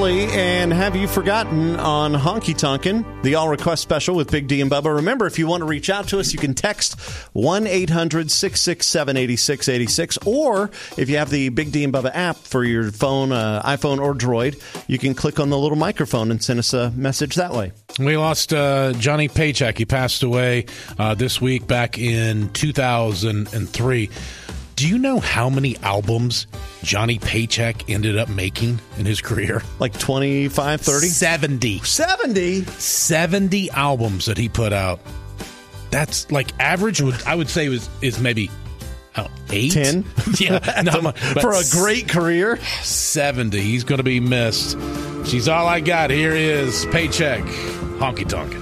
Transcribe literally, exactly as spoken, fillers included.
early and have you forgotten on Honky Tonkin', the all request special with Big D and Bubba. Remember, if you want to reach out to us, you can text one eight hundred six six seven eight six eight six, or if you have the Big D and Bubba app for your phone, uh, iPhone or Droid, you can click on the little microphone and send us a message that way. We lost uh, Johnny Paycheck. He passed away uh, this week back in two thousand three. Do you know how many albums Johnny Paycheck ended up making in his career? Like twenty-five, thirty? seventy. seventy? seventy albums that he put out. That's like average, would I would say was is maybe oh, eight? ten? Yeah. No, for a great career? seventy. He's going to be missed. She's all I got. Here is Paycheck, Honky Tonkin'.